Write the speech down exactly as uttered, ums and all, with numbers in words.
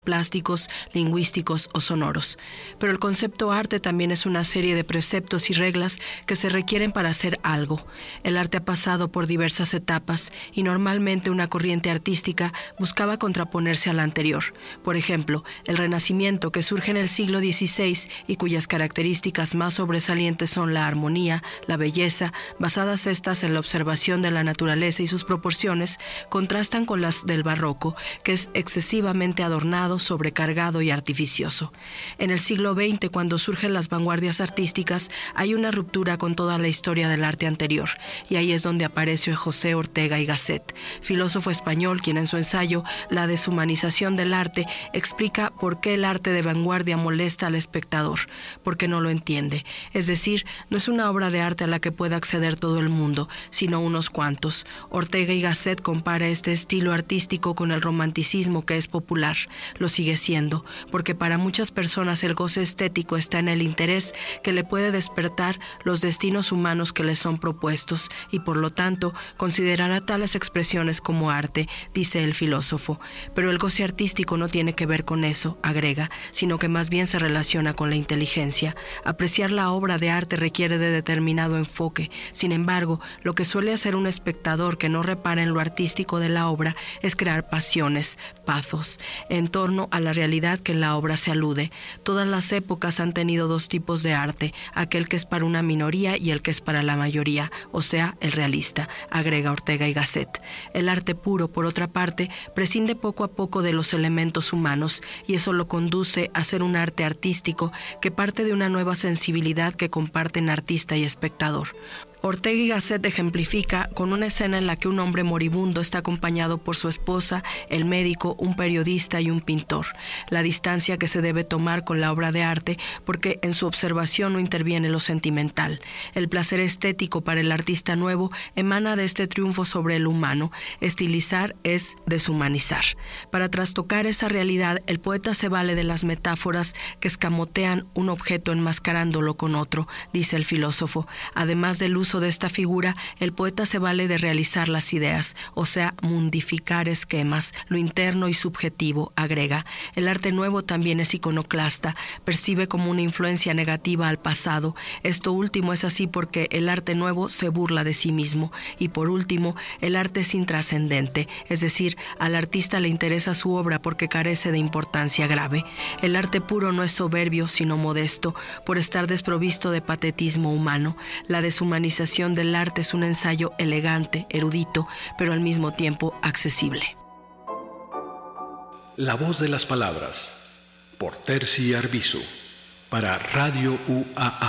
plásticos, lingüísticos o sonoros. Pero el concepto arte también es una serie de preceptos y reglas que se requieren para hacer algo. El arte ha pasado por diversas etapas y normalmente una corriente artística buscaba contraponerse a la anterior. Por ejemplo, el Renacimiento, que surge en el siglo dieciséis y cuyas características más sobresalientes son la armonía, la belleza, basadas estas en la observación de la naturaleza y sus proporciones, contrastan con las del Barroco, que es excesivamente adornado, sobrecargado y artificioso. En el siglo veinte, cuando surgen las vanguardias artísticas, hay una ruptura con toda la historia del arte anterior, y ahí es donde aparece José Ortega y Gasset, filósofo español, quien en su ensayo La deshumanización del arte explica por qué el arte de vanguardia molesta al espectador, porque no lo entiende. Es decir, no es una obra de arte a la que pueda acceder todo el mundo, sino unos cuantos. Ortega y Gasset compara este estilo artístico con el romanticismo, que es popular. Lo sigue siendo, porque para muchas personas el goce estético está en el interés que le puede despertar los destinos humanos que les son propuestos, y por lo tanto considerará tales expresiones como arte, dice el filósofo. Pero el goce artístico no tiene que ver con eso, agrega, sino que más bien se relaciona con la inteligencia. Apreciar la obra de arte requiere de determinado enfoque. Sin embargo, lo que suele hacer un espectador que no repara en lo artístico de la obra es crear pasiones, pathos, en torno a la realidad que en la obra se alude. Todas las épocas han tenido dos tipos de arte, aquel que es para una minoría y el que es para la mayoría, o sea, el realista, agrega Ortega y Gasset. El arte puro, por otra parte, prescinde poco a poco de los elementos humanos, y eso lo conduce a ser un arte artístico que parte de una nueva sensibilidad que comparten artista y espectador. Ortega y Gasset ejemplifica con una escena en la que un hombre moribundo está acompañado por su esposa, el médico, un periodista y un pintor. La distancia que se debe tomar con la obra de arte, porque en su observación no interviene lo sentimental. El placer estético para el artista nuevo emana de este triunfo sobre el humano. Estilizar es deshumanizar. Para trastocar esa realidad, el poeta se vale de las metáforas que escamotean un objeto enmascarándolo con otro, dice el filósofo. Además del uso de esta figura, el poeta se vale de realizar las ideas, o sea, mundificar esquemas, lo interno y subjetivo, agrega. El arte nuevo también es iconoclasta, percibe como una influencia negativa al pasado. Esto último es así porque el arte nuevo se burla de sí mismo. Y por último, el arte es intrascendente, es decir, al artista le interesa su obra porque carece de importancia grave. El arte puro no es soberbio, sino modesto, por estar desprovisto de patetismo humano. La deshumanización del arte es un ensayo elegante, erudito, pero al mismo tiempo accesible. La voz de las palabras, por Terci Arbizu, para Radio U A A.